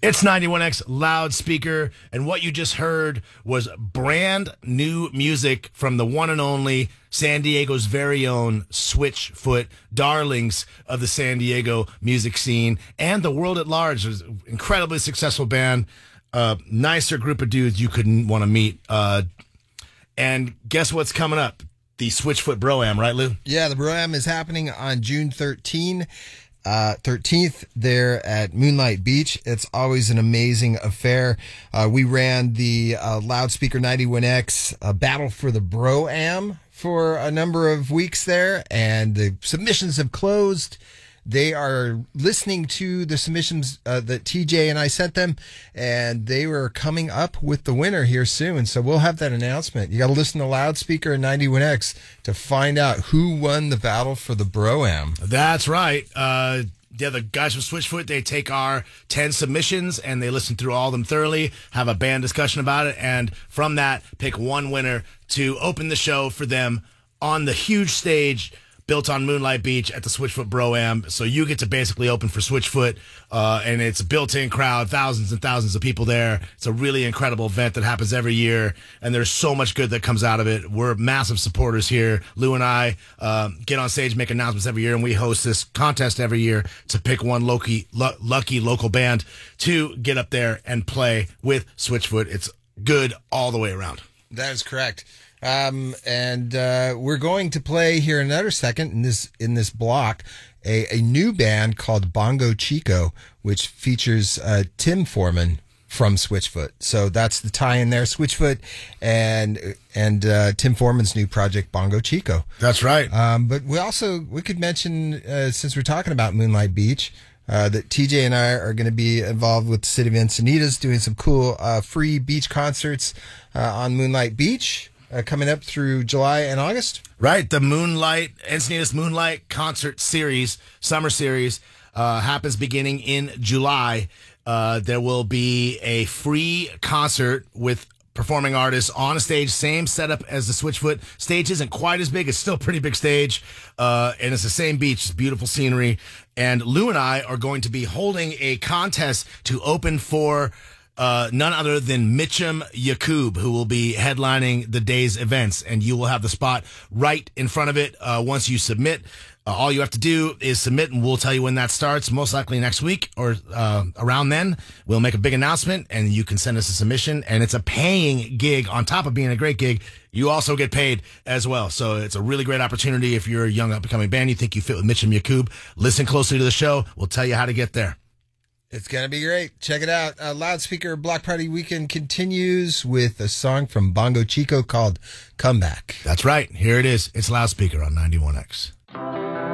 It's 91X loudspeaker, and what you just heard was brand new music from the one and only San Diego's very own Switchfoot, darlings of the San Diego music scene and the world at large. It was an incredibly successful band, nicer group of dudes you couldn't want to meet. And guess what's coming up? The Switchfoot Bro-Am, right, Lou? Yeah, the Bro-Am is happening on June 13th there at Moonlight Beach. It's always an amazing affair. We ran the Loudspeaker 91X Battle for the Bro-Am for a number of weeks there, and the submissions have closed. They are listening to the submissions that TJ and I sent them, and they were coming up with the winner here soon. So we'll have that announcement. You got to listen to Loudspeaker and 91X to find out who won the battle for the Bro-Am. That's right. Yeah, the guys from Switchfoot, they take our 10 submissions and they listen through all of them thoroughly, have a band discussion about it, and from that, pick one winner to open the show for them on the huge stage built on Moonlight Beach at the Switchfoot Bro-Am. So you get to basically open for Switchfoot, and it's a built-in crowd, thousands and thousands of people there. It's a really incredible event that happens every year, and there's so much good that comes out of it. We're massive supporters here. Lou and I get on stage, make announcements every year, and we host this contest every year to pick one lucky local band to get up there and play with Switchfoot. It's good all the way around. That is correct. We're going to play here in another second in this block a new band called Bongo Chico, which features Tim Foreman from Switchfoot. So that's the tie in there, Switchfoot and Tim Foreman's new project Bongo Chico. That's right. But we could mention since we're talking about Moonlight Beach, that TJ and I are going to be involved with the City of Encinitas doing some cool free beach concerts on Moonlight Beach. Coming up through July and August. Right. The Encinitas Moonlight Concert Series, Summer Series, happens beginning in July. There will be a free concert with performing artists on a stage, same setup as the Switchfoot. Stage isn't quite as big. It's still a pretty big stage. And it's the same beach. It's beautiful scenery. And Lou and I are going to be holding a contest to open for none other than Mitchum Yakub, who will be headlining the day's events, and you will have the spot right in front of it once you submit. All you have to do is submit, and we'll tell you when that starts, most likely next week or around then. We'll make a big announcement, and you can send us a submission, and it's a paying gig. On top of being a great gig, you also get paid as well. So it's a really great opportunity if you're a young up-and-coming band, you think you fit with Mitchum Yakub. Listen closely to the show. We'll tell you how to get there. It's going to be great. Check it out. Loudspeaker Block Party Weekend continues with a song from Bongo Chico called Come Back. That's right. Here it is. It's Loudspeaker on 91X.